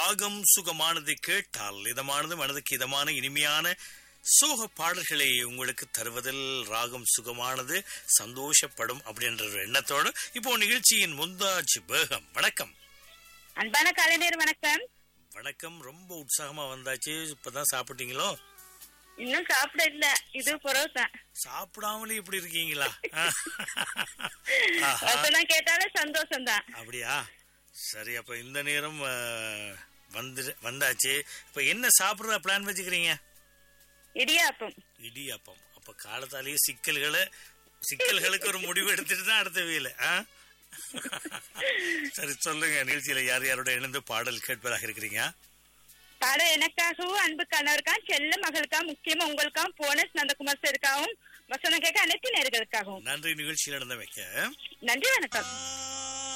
ராகம் சுகமானதை கேட்டால் இதமானது மனதுக்கு இதமான இனிமையான சோக பாடல்களை உங்களுக்கு தருவதில் ராகம் சுகமானது சந்தோஷப்படும் அப்படின்ற ஒரு எண்ணத்தோடு இப்போ நிகழ்ச்சியின் முந்தாஜ் பேகம். வணக்கம். அன்பான கலைஞர் வணக்கம். வணக்கம். ரொம்ப உற்சாகமா வந்தாச்சு. இப்பதான் சாப்பிட்டீங்களோ? இன்னும் சாப்பிட இல்ல. இது பரோட்டா சாப்பிடாமலே இப்படி இருக்கீங்களா? கேட்டாலே சந்தோஷம் தான். அப்படியா? சரி, அப்ப இந்த நேரம் வந்தாச்சு. இப்ப என்ன சாப்பிடுற பிளான் வச்சுக்கிறீங்க? இடியாப்பம். இடியாப்பம். அப்ப காலத்தாலேயே சிக்கல்களுக்கு ஒரு முடிவு எடுத்துட்டு தான் அடுத்த வேலை. சரி, சொல்லுங்க. நிகழ்ச்சியில யார் யாரோட இணைந்து பாடல் கேட்பதாக இருக்கிறீங்க? பாடம் எனக்காகவும் அன்பு கணவருக்காகவும் செல்ல மகளுக்காகவும் முக்கியமா உங்களுக்காகவும் போனஸ் நந்தகுமார் சாருக்காகவும் வசனம் கேட்க அனைத்து நேர்களுக்காகவும். நன்றி. நிகழ்ச்சியில் நடந்த வைக்க நன்றி. வணக்கம்.